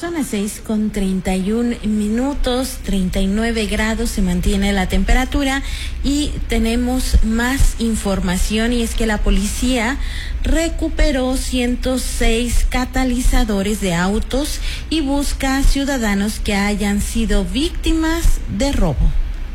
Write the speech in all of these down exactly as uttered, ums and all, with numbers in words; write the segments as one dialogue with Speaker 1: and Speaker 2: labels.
Speaker 1: Son las seis con treinta y un minutos, treinta y nueve grados se mantiene la temperatura y tenemos más información, y es que la policía recuperó ciento seis catalizadores de autos y busca ciudadanos que hayan sido víctimas de robo.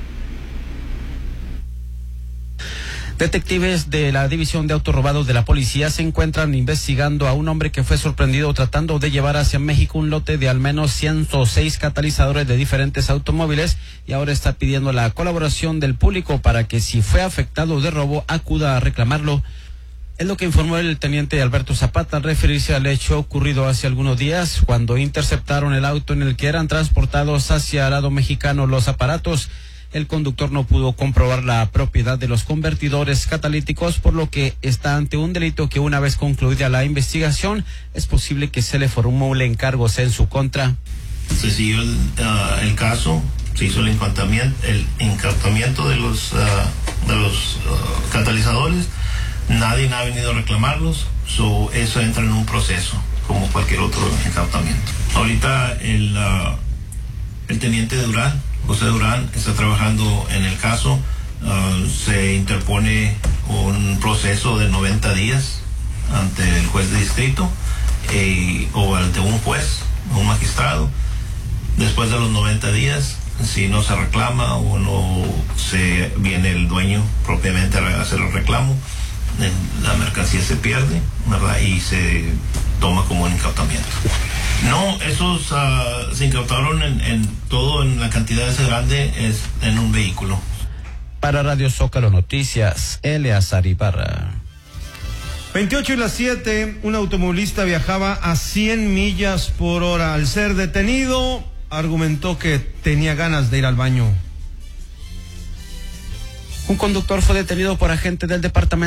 Speaker 2: Detectives de la División de Autos Robados de la Policía se encuentran investigando a un hombre que fue sorprendido tratando de llevar hacia México un lote de al menos ciento seis catalizadores de diferentes automóviles, y ahora está pidiendo la colaboración del público para que, si fue afectado de robo, acuda a reclamarlo. Es lo que informó el teniente Alberto Zapata al referirse al hecho ocurrido hace algunos días, cuando interceptaron el auto en el que eran transportados hacia el lado mexicano los aparatos. El conductor no pudo comprobar la propiedad de los convertidores catalíticos, por lo que está ante un delito que, una vez concluida la investigación, es posible que se le formule encargos en su contra.
Speaker 3: Se siguió el, uh, el caso, se hizo el incautamiento, el incautamiento de los, uh, de los uh, catalizadores. Nadie ha venido a reclamarlos, so eso entra en un proceso como cualquier otro incautamiento. Ahorita el, uh, el teniente Durán, José Durán, está trabajando en el caso. Uh, se interpone un proceso de noventa días ante el juez de distrito eh, o ante un juez, un magistrado. Después de los noventa días, si no se reclama o no se viene el dueño propiamente a hacer el reclamo, la mercancía se pierde, ¿verdad? Y se toma como un incautamiento. No, esos uh, se incautaron en, en todo, en la cantidad esa grande, es en un vehículo.
Speaker 2: Para Radio Zócalo Noticias, Eleazar Ibarra.
Speaker 4: veintiocho y las siete, un automovilista viajaba a cien millas por hora. Al ser detenido, argumentó que tenía ganas de ir al baño.
Speaker 2: Un conductor fue detenido por agentes del departamento